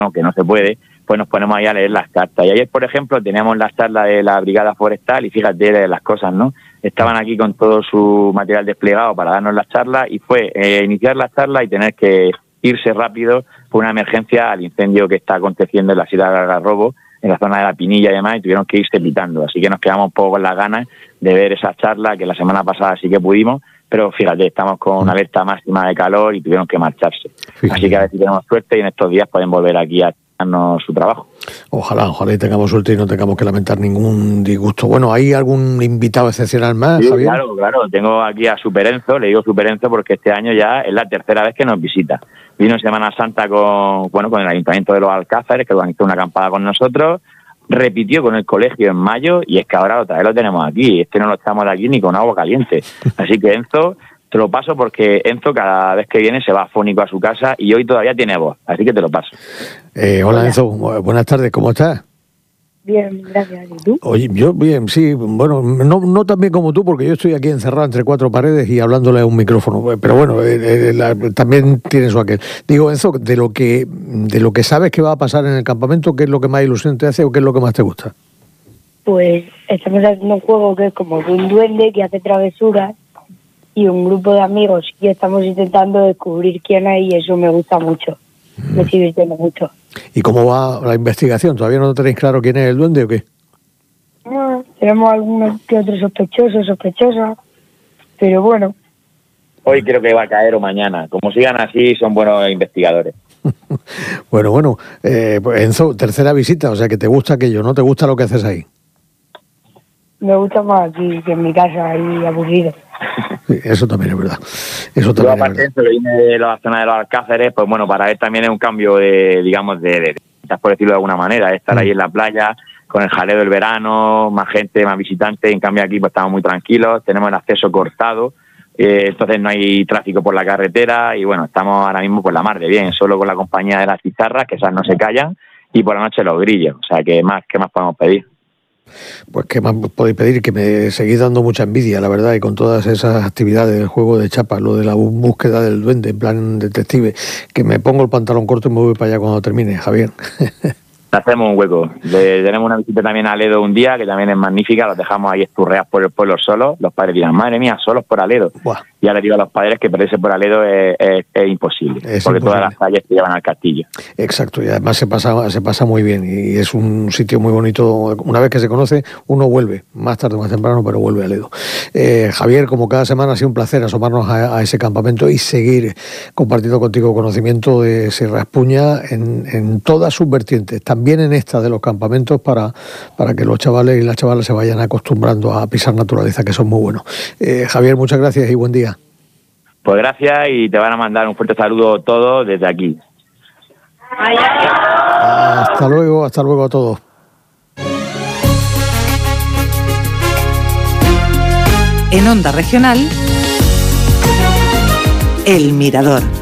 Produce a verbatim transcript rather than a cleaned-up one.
que no se puede, pues nos ponemos ahí a leer las cartas. Y ayer, por ejemplo, teníamos la charla de la Brigada Forestal y fíjate las cosas, ¿no? Estaban aquí con todo su material desplegado para darnos las charlas y fue eh, iniciar la charla y tener que irse rápido por una emergencia al incendio que está aconteciendo en la Sierra de Algarrobo, en la zona de la Pinilla y demás, y tuvieron que irse pitando. Así que nos quedamos un poco con las ganas de ver esa charla, que la semana pasada sí que pudimos, pero fíjate, estamos con una alerta máxima de calor y tuvieron que marcharse. Fíjate. Así que a ver si tenemos suerte y en estos días pueden volver aquí a darnos su trabajo. Ojalá, ojalá y tengamos suerte y no tengamos que lamentar ningún disgusto. Bueno, ¿hay algún invitado excepcional más, Sí, Javier? claro, claro. Tengo aquí a Super Enzo, le digo Super Enzo porque este año ya es la tercera vez que nos visita. Vino en Semana Santa con, bueno, con el Ayuntamiento de los Alcázares, que organizó una acampada con nosotros, repitió con el colegio en mayo y es que ahora otra vez lo tenemos aquí. Es que no lo echamos de aquí ni con agua caliente. Así que Enzo, te lo paso porque Enzo cada vez que viene se va afónico a su casa y hoy todavía tiene voz, así que te lo paso. Eh, hola, hola Enzo, buenas tardes, ¿cómo estás? Bien, gracias. ¿Y tú? Oye, yo bien, sí, bueno, no, no tan bien como tú, porque yo estoy aquí encerrado entre cuatro paredes y hablándole a un micrófono, pero bueno, eh, eh, la, también tiene su aquel. Digo, Enzo, de lo que de lo que sabes que va a pasar en el campamento, ¿qué es lo que más ilusión te hace o qué es lo que más te gusta? Pues estamos haciendo un juego que es como de un duende que hace travesuras y un grupo de amigos y estamos intentando descubrir quién hay y eso me gusta mucho, mm. me sigue divirtiendo mucho. ¿Y cómo va la investigación? ¿Todavía no tenéis claro quién es el duende o qué? No, tenemos algunos que otros sospechosos, sospechosas, pero bueno. Hoy creo que va a caer o mañana. Como sigan así, son buenos investigadores. bueno, bueno, eh, pues Enzo, tercera visita, o sea que te gusta aquello, ¿no te gusta lo que haces ahí? Me gusta más aquí que en mi casa, ahí aburrido. Sí, eso también es verdad. Eso también Yo, aparte es verdad. de viene de la zona de los Alcázares, pues bueno, para él también es un cambio de, digamos, de, de, de por decirlo de alguna manera, estar mm. ahí en la playa, con el jaleo del verano, más gente, más visitantes, en cambio aquí pues estamos muy tranquilos, tenemos el acceso cortado, eh, entonces no hay tráfico por la carretera y bueno, estamos ahora mismo por la mar de bien, solo con la compañía de las cizarras, que esas no se callan, y por la noche los grillos, o sea que más, ¿qué más podemos pedir? Pues qué más podéis pedir, que me seguís dando mucha envidia, la verdad, y con todas esas actividades del juego de chapas, lo de la búsqueda del duende en plan detective, que me pongo el pantalón corto y me voy para allá cuando termine, Javier. Hacemos un hueco. Le, tenemos una visita también a Aledo un día, que también es magnífica, los dejamos ahí esturreados por el pueblo solos, los padres dirán, madre mía, solos por Aledo. Buah. Y ahora digo a los padres que perderse por Aledo es, es, es imposible, es porque imposible. Todas las calles te llevan al castillo. Exacto, y además se pasa se pasa muy bien, y es un sitio muy bonito, una vez que se conoce, uno vuelve, más tarde o más temprano, pero vuelve a Aledo. Eh, Javier, como cada semana ha sido un placer asomarnos a, a ese campamento y seguir compartiendo contigo conocimiento de Sierra Espuña en, en todas sus vertientes, también en esta de los campamentos, para, para que los chavales y las chavalas se vayan acostumbrando a pisar naturaleza, que son muy buenos. Eh, Javier, muchas gracias y buen día. Pues gracias y te van a mandar un fuerte saludo todos desde aquí. Hasta luego, hasta luego a todos. En Onda Regional, El Mirador.